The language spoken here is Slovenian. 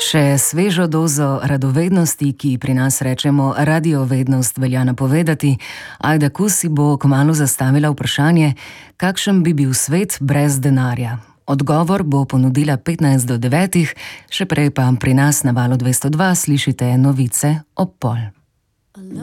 Še svežo dozo radovednosti, ki pri nas rečemo radiovednost, velja napovedati. Ajda Kus si bo kmalu zastavila vprašanje, kakšen bi bil svet brez denarja. Odgovor bo ponudila 15 do 9, še prej pa pri nas na Valu 202 slišite novice ob pol.